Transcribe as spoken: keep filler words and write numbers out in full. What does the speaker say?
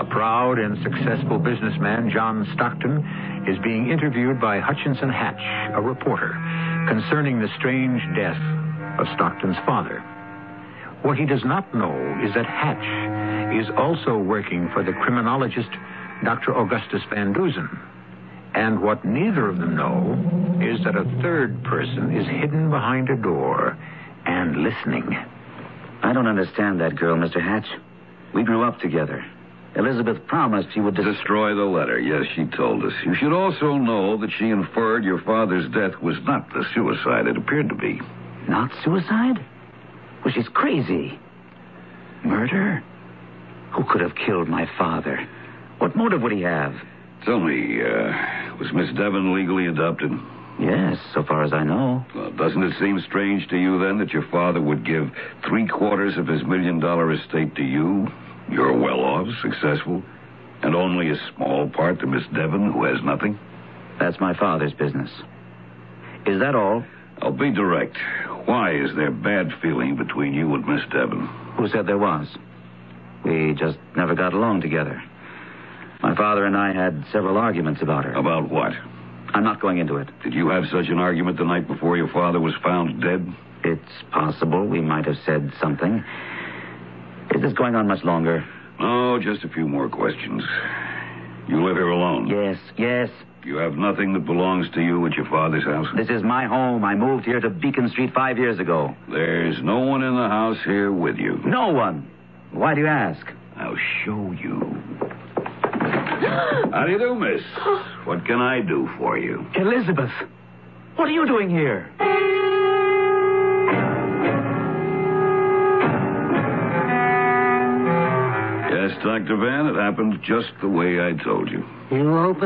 proud and successful businessman, John Stockton, is being interviewed by Hutchinson Hatch, a reporter, concerning the strange death of Stockton's father. What he does not know is that Hatch is also working for the criminologist Doctor Augustus Van Dusen. And what neither of them know is that a third person is hidden behind a door and listening. I don't understand that girl, Mister Hatch. We grew up together. Elizabeth promised she would... Dis- Destroy the letter. Yes, she told us. You should also know that she inferred your father's death was not the suicide it appeared to be. Not suicide? Well, she's crazy. Murder? Who could have killed my father? What motive would he have? Tell me, uh, was Miss Devon legally adopted? Yes, so far as I know. Well, doesn't it seem strange to you, then, that your father would give three quarters of his million-dollar estate to you? You're well-off, successful, and only a small part to Miss Devon, who has nothing? That's my father's business. Is that all? I'll be direct. Why is there bad feeling between you and Miss Devon? Who said there was? We just never got along together. My father and I had several arguments about her. About what? I'm not going into it. Did you have such an argument the night before your father was found dead? It's possible we might have said something. Is this going on much longer? No, just a few more questions. You live here alone? Yes, yes. You have nothing that belongs to you at your father's house? This is my home. I moved here to Beacon Street five years ago. There's no one in the house here with you? No one. Why do you ask? I'll show you. How do you do, miss? What can I do for you? Elizabeth, what are you doing here? Yes, Doctor Van, it happened just the way I told you. You open